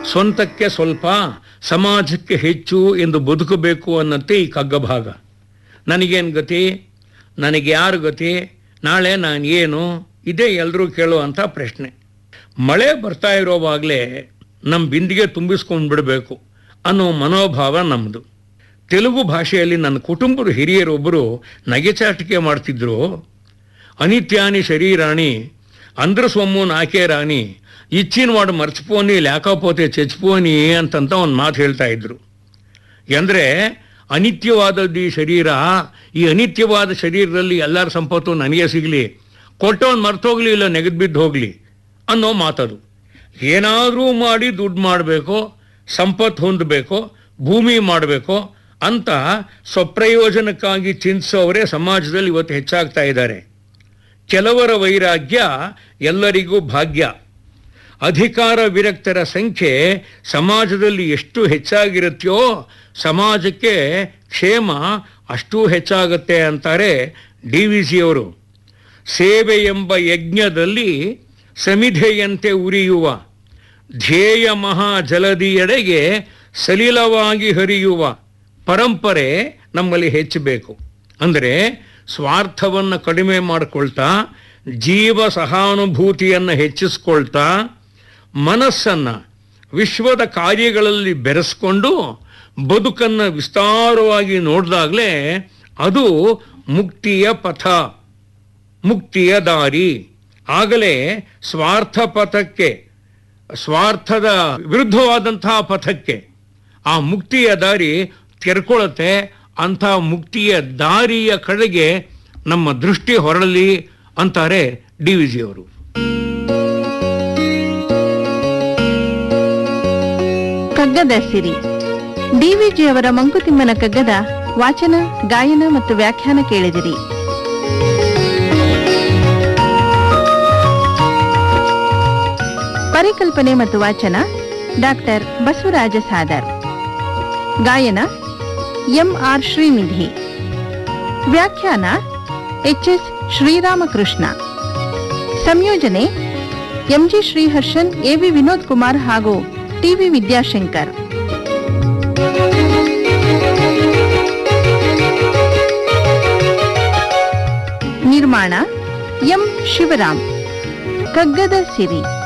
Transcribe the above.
ಸ್ವಂತಕ್ಕೆ ಸ್ವಲ್ಪ ಸಮಾಜಕ್ಕೆ ಹೆಚ್ಚು ಎಂದು ಬದುಕಬೇಕು ಅನ್ನತ್ತೆ ಈ ಕಗ್ಗ ಭಾಗ. ನನಗೇನು ಗತಿ, ನನಗೆ ಯಾರು ಗತಿ, ನಾಳೆ ನಾನು ಏನು, ಇದೇ ಎಲ್ಲರೂ ಕೇಳುವಂಥ ಪ್ರಶ್ನೆ. ಮಳೆ ಬರ್ತಾ ಇರೋವಾಗಲೇ ನಮ್ಮ ಬಿಂದಿಗೆ ತುಂಬಿಸ್ಕೊಂಡು ಬಿಡಬೇಕು ಅನ್ನೋ ಮನೋಭಾವ ನಮ್ಮದು. ತೆಲುಗು ಭಾಷೆಯಲ್ಲಿ ನನ್ನ ಕುಟುಂಬದ ಹಿರಿಯರೊಬ್ಬರು ನಗೆಚಾಟಿಕೆ ಮಾಡ್ತಿದ್ರು. ಅನಿತ್ಯಾನಿ ಶರೀರಾಣಿ ಅಂದ್ರ ಸೊಮ್ಮು ನಾಕೆ ರಾಣಿ ಇಚ್ಚಿನ ವಾಡು ಮರ್ಚಿಪೋನಿ ಲ್ಯಾకపోతే ಚಚ್ಪೋನಿ ಅಂತಂತ ಒಂದು ಮಾತು ಹೇಳ್ತಾ ಇದ್ರು. ಅಂದರೆ ಅನಿತ್ಯವಾದದ್ದು ಈ ಶರೀರ, ಈ ಅನಿತ್ಯವಾದ ಶರೀರದಲ್ಲಿ ಎಲ್ಲರ ಸಂಪತ್ತು ನನಗೆ ಸಿಗಲಿ, ಕೊಟ್ಟವನು ಮರ್ತೋಗ್ಲಿ ಇಲ್ಲ ನೆಗೆದು ಬಿದ್ದು ಹೋಗಲಿ ಅನ್ನೋ ಮಾತದು. ಏನಾದರೂ ಮಾಡಿ ದುಡ್ಡು ಮಾಡಬೇಕು, ಸಂಪತ್ತು ಹೊಂದಬೇಕು, ಭೂಮಿ ಮಾಡಬೇಕು ಅಂತ ಸ್ವಪ್ರಯೋಜನಕ್ಕಾಗಿ ಚಿಂತಿಸೋವರೇ ಸಮಾಜದಲ್ಲಿ ಇವತ್ತು ಹೆಚ್ಚಾಗ್ತಾ ಇದ್ದಾರೆ. ಕೆಲವರ ವೈರಾಗ್ಯ ಎಲ್ಲರಿಗೂ ಭಾಗ್ಯ. ಅಧಿಕಾರ ವಿರಕ್ತರ ಸಂಖ್ಯೆ ಸಮಾಜದಲ್ಲಿ ಎಷ್ಟು ಹೆಚ್ಚಾಗಿರುತ್ತೆಯೋ ಸಮಾಜಕ್ಕೆ ಕ್ಷೇಮ ಅಷ್ಟೂ ಹೆಚ್ಚಾಗುತ್ತೆ ಅಂತಾರೆ DVC ಅವರು. ಸೇವೆ ಎಂಬ ಯಜ್ಞದಲ್ಲಿ ಸಮಿಧೆಯಂತೆ ಉರಿಯುವ ಧ್ಯೇಯ ಮಹಾ ಜಲದಿಯೆಡೆಗೆ ಸಲಿಲವಾಗಿ ಹರಿಯುವ ಪರಂಪರೆ ನಮ್ಮಲ್ಲಿ ಹೆಚ್ಚಬೇಕು. ಅಂದರೆ ಸ್ವಾರ್ಥವನ್ನು ಕಡಿಮೆ ಮಾಡಿಕೊಳ್ತಾ, ಜೀವ ಸಹಾನುಭೂತಿಯನ್ನು ಹೆಚ್ಚಿಸ್ಕೊಳ್ತಾ, ಮನಸ್ಸನ್ನು ವಿಶ್ವದ ಕಾರ್ಯಗಳಲ್ಲಿ ಬೆರೆಸ್ಕೊಂಡು ಬದುಕನ್ನು ವಿಸ್ತಾರವಾಗಿ ನೋಡಿದಾಗಲೇ ಅದು ಮುಕ್ತಿಯ ಪಥ, ಮುಕ್ತಿಯ ದಾರಿ. ಆಗಲೇ ಸ್ವಾರ್ಥ ಪಥಕ್ಕೆ, ಸ್ವಾರ್ಥದ ವಿರುದ್ಧವಾದಂತಹ ಪಥಕ್ಕೆ ಆ ಮುಕ್ತಿಯ ದಾರಿ ತೆರ್ಕೊಳ್ಳುತ್ತೆ. ಅಂಥ ಮುಕ್ತಿಯ ದಾರಿಯ ಕಡೆಗೆ ನಮ್ಮ ದೃಷ್ಟಿ ಹೊರಳಲಿ ಅಂತಾರೆ DVC ಅವರು. ಕಗ್ಗದ ಸಿರಿ. DVG ಅವರ ಮಂಕುತಿಮ್ಮನ ಕಗ್ಗದ ವಾಚನ, ಗಾಯನ ಮತ್ತು ವ್ಯಾಖ್ಯಾನ ಕೇಳಿದಿರಿ. ಪರಿಕಲ್ಪನೆ ಮತ್ತು ವಾಚನ ಡಾಕ್ಟರ್ ಬಸವರಾಜ ಸಾದರ್. ಗಾಯನ MR ಶ್ರೀನಿಧಿ. ವ್ಯಾಖ್ಯಾನ HS ಶ್ರೀರಾಮಕೃಷ್ಣ. ಸಂಯೋಜನೆ MG ಶ್ರೀಹರ್ಷನ್, AV ವಿನೋದ್ ಕುಮಾರ್ ಹಾಗೂ TV ವಿದ್ಯಾಶಂಕರ್. ನಿರ್ಮಾಣ M ಶಿವರಾಮ್. ಕಗ್ಗದ ಸಿರಿ.